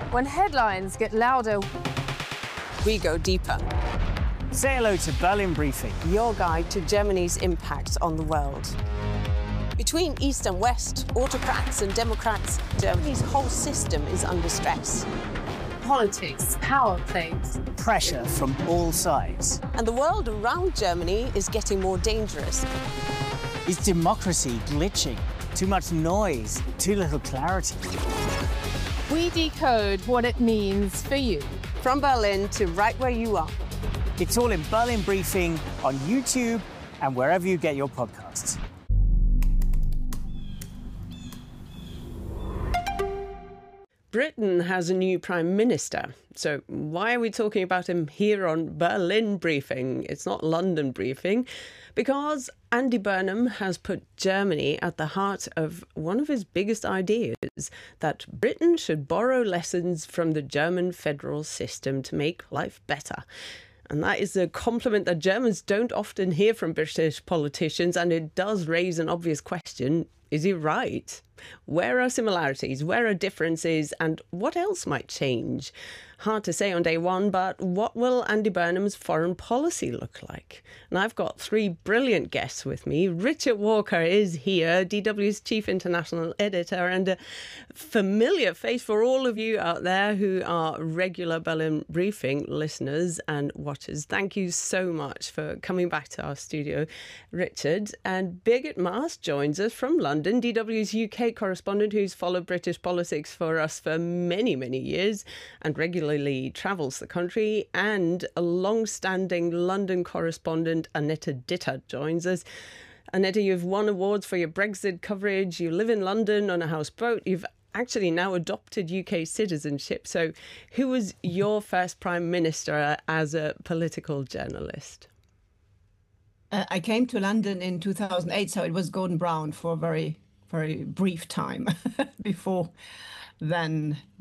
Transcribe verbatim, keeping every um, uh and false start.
When headlines get louder, we go deeper. Say hello to Berlin Briefing, your guide to Germany's impact on the world. Between East and West, autocrats and democrats, Germany's whole system is under stress. Politics, power plays, pressure from all sides. And the world around Germany is getting more dangerous. Is democracy glitching? Too much noise, too little clarity. We decode what it means for you. From Berlin to right where you are. It's all in Berlin Briefing on YouTube and wherever you get your podcasts. Britain has a new Prime Minister. So why are we talking about him here on Berlin Briefing? It's not London Briefing. Because Andy Burnham has put Germany at the heart of one of his biggest ideas, that Britain should borrow lessons from the German federal system to make life better. And that is a compliment that Germans don't often hear from British politicians, and it does raise an obvious question. Is he right? Where are similarities? Where are differences? And what else might change? Hard to say on day one, but what will Andy Burnham's foreign policy look like? And I've got three brilliant guests with me. Richard Walker is here, D W's chief international editor, and a familiar face for all of you out there who are regular Berlin Briefing listeners and watchers. Thank you so much for coming back to our studio, Richard. And Birgit Maas joins us from London, D W's U K correspondent who's followed British politics for us for many, many years and regularly travels the country. And a long-standing London correspondent, Annette Ditter, joins us. Annette, you've won awards for your Brexit coverage. You live in London on a houseboat. You've actually now adopted U K citizenship. So who was your first Prime Minister as a political journalist? Uh, I came to London in two thousand eight, so it was Gordon Brown for a very, very brief time before then.